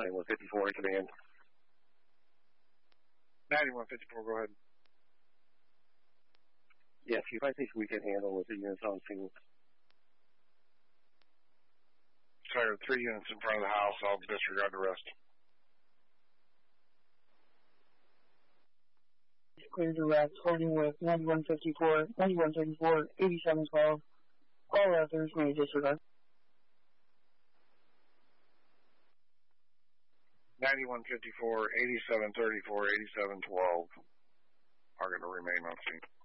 9154 in command. 9154, go ahead. Yeah, Chief, I think we can handle with the units on scene. Sorry, 3 units in front of the house. I'll disregard the rest. Clear direct, holding with 9154, 9134, 8712. All others may disregard. 9154, 8734, 8712 are going to remain on scene.